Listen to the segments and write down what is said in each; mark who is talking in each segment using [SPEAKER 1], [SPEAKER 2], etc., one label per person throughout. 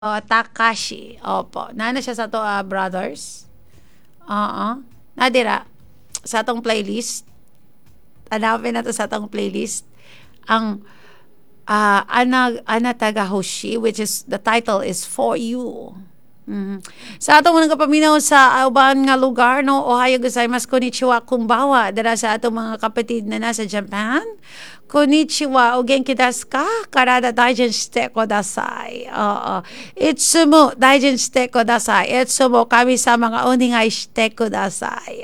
[SPEAKER 1] Takashi. Opo. Nana siya sa to, brothers. Oo. Nadira. Sa atong playlist. Hanapin na to sa atong playlist. Ang Ana Tagahoshi, which is, the title is For You. Sa atong mga kapaminaw sa uban nga lugar, no, Ohayo gozaimasu, konnichiwa, kumbawa, dara sa atong mga kapatid na nasa Japan. Konnichiwa, o genki desu ka? Karada daijin shite kudasai. Oo. Itsumo daijin shite kudasai. Itsumo kami-sama nga oningai shite kudasai.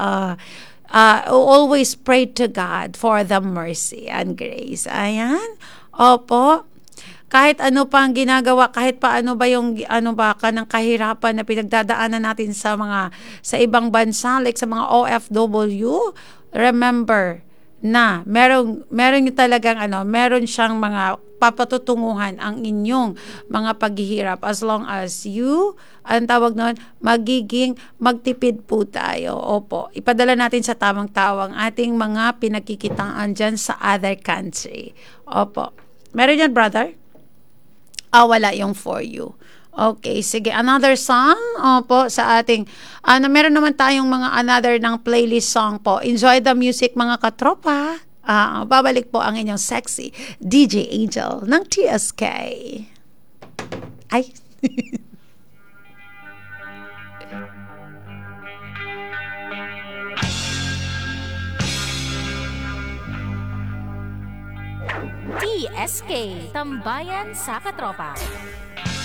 [SPEAKER 1] Always pray to God for the mercy and grace. Ayan. Opo. Kahit ano pa ang ginagawa, kahit pa ano ba yung ng kahirapan na pinagdadaanan natin sa ibang bansa, like sa mga OFW, remember na meron talagang meron siyang mga papatutunguhan ang inyong mga paghihirap, as long as you, ang tawag noon, magtipid po tayo. Opo, ipadala natin sa tamang tao ang ating mga pinagkikitaan dyan sa other country. Opo. Meron yan, brother? Wala yung For You. Okay, sige. Another song po sa ating, meron naman tayong mga another ng playlist song po. Enjoy the music, mga katropa. Babalik po ang inyong sexy DJ Angel ng TSK. Ay.
[SPEAKER 2] TSK, Tambayan sa Katropa.